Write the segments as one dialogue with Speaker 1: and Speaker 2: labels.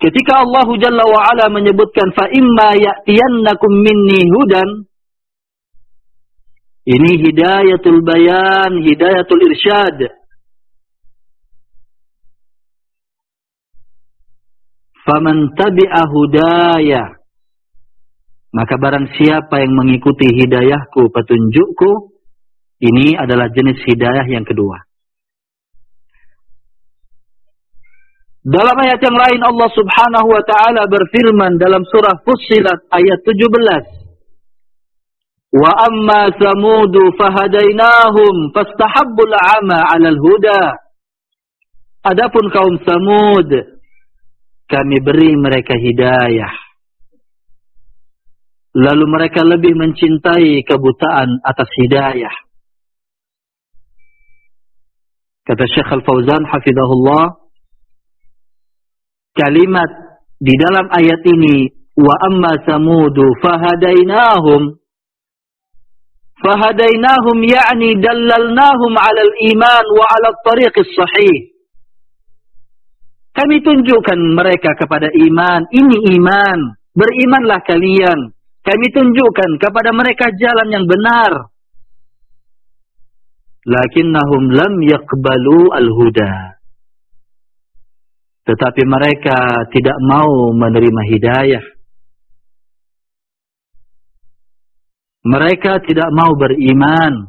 Speaker 1: Ketika Allah Jalla wa Ala menyebutkan fa imma ya'tiyannakum minni hudan, ini hidayatul bayan, hidayatul irsyad. Faman tabi'a hudaya, maka barang siapa yang mengikuti hidayahku, petunjukku, ini adalah jenis hidayah yang kedua. Dalam ayat yang lain Allah Subhanahu wa taala berfirman dalam surah Fussilat ayat 17. Wa amma samudu fahadainahum fastahabbul 'ama 'alal huda. Adapun kaum Samud, kami beri mereka hidayah. Lalu mereka lebih mencintai kebutaan atas hidayah. Kata Syekh Al-Fauzan hafizahullah, kalimat di dalam ayat ini wa amma samudu fahadainahum ya'ni dallalnahum 'alal iman wa 'alal tariqis sahih. Kami tunjukkan mereka kepada iman, ini iman, berimanlah kalian. Kami tunjukkan kepada mereka jalan yang benar. Lakinnahum lam yaqbalu al-huda. Tetapi mereka tidak mau menerima hidayah. Mereka tidak mau beriman.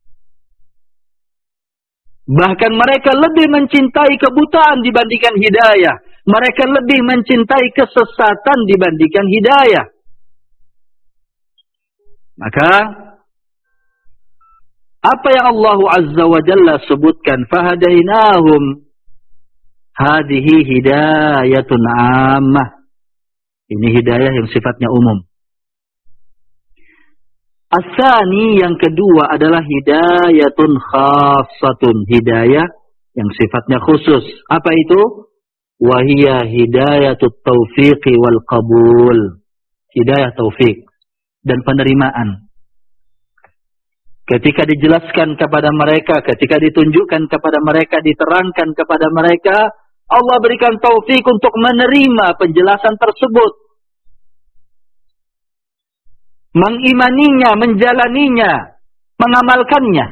Speaker 1: Bahkan mereka lebih mencintai kebutaan dibandingkan hidayah. Mereka lebih mencintai kesesatan dibandingkan hidayah. Maka apa yang Allah Azza wa Jalla sebutkan, fahadainahum, hadhihi hidayatun ammah. Ini hidayah yang sifatnya umum. As-sani, yang kedua adalah hidayatun khassatun, hidayah yang sifatnya khusus. Apa itu? Wahiyya hidayatut taufiqi wal qabul. Hidayah taufik dan penerimaan. Ketika dijelaskan kepada mereka, ketika ditunjukkan kepada mereka, diterangkan kepada mereka, Allah berikan taufik untuk menerima penjelasan tersebut. Mengimaninya, menjalaninya, mengamalkannya.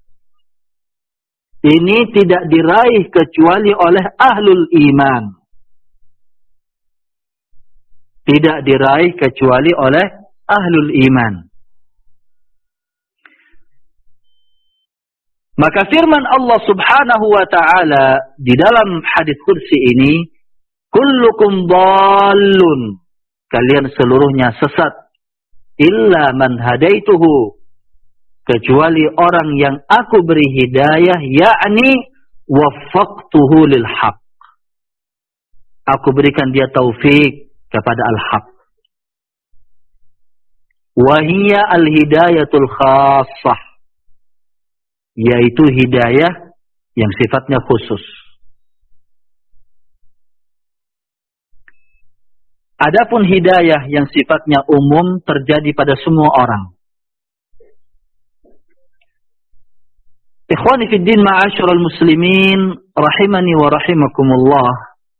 Speaker 1: Ini tidak diraih kecuali oleh ahlul iman. Tidak diraih kecuali oleh ahlul iman. Maka firman Allah Subhanahu wa taala di dalam hadis kursi ini, kullukum dhallun, kalian seluruhnya sesat, illa man hadaituhu, kecuali orang yang aku beri hidayah, yakni waffaqtuhu lil haq, aku berikan dia taufik kepada al-haq. Wahiyya al-hidayatul khassah, yaitu hidayah yang sifatnya khusus. Adapun hidayah yang sifatnya umum terjadi pada semua orang. Ikhwani fid din ma'asyiral muslimin rahimani wa rahimakumullah.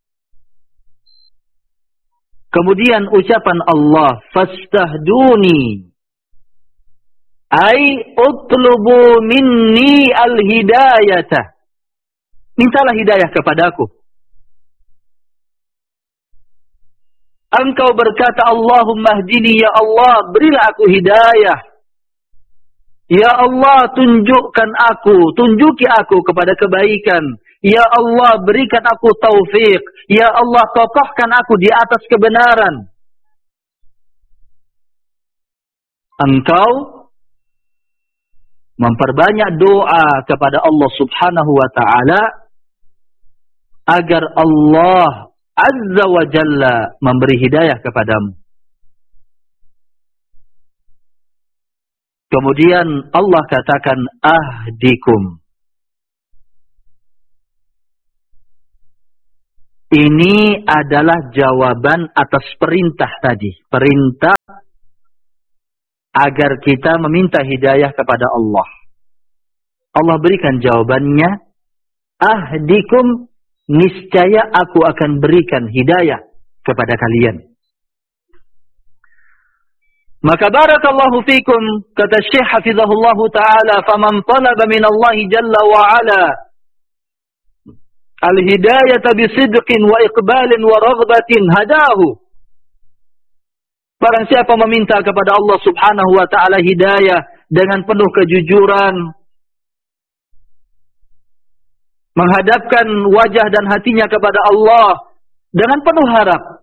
Speaker 1: Kemudian ucapan Allah, fastahduni, ay utlubu minni al-hidayata, mintalah hidayah kepadaku. Engkau berkata, Allahumma hdini, ya Allah, berilah aku hidayah. Ya Allah, tunjuki aku kepada kebaikan. Ya Allah, berikan aku taufik. Ya Allah, kokohkan aku di atas kebenaran. Engkau memperbanyak doa kepada Allah Subhanahu wa ta'ala agar Allah Azza wa Jalla memberi hidayah kepadamu. Kemudian Allah katakan ahdikum. Ini adalah jawaban atas perintah tadi. Perintah agar kita meminta hidayah kepada Allah. Allah berikan jawabannya, ahdikum, niscaya aku akan berikan hidayah kepada kalian. Maka barakallahu fikum, kata Syekh hafizahullah ta'ala, faman talaba minallahi jalla wa ala al-hidayata bisidqin wa iqbalin wa raghbatin hadahu. Barang siapa meminta kepada Allah subhanahu wa ta'ala hidayah dengan penuh kejujuran, menghadapkan wajah dan hatinya kepada Allah dengan penuh harap,